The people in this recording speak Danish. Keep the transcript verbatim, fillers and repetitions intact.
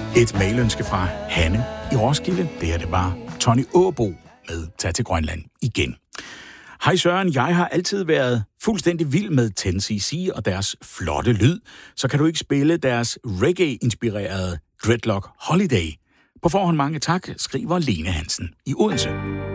Et mailønske fra Hanne i Roskilde. Det her, det var Tony Åbo med Tag til Grønland igen. Hej Søren, jeg har altid været fuldstændig vild med ten C C og deres flotte lyd. Så kan du ikke spille deres reggae-inspirerede Dreadlock Holiday? På forhånd mange tak, skriver Lene Hansen i Odense.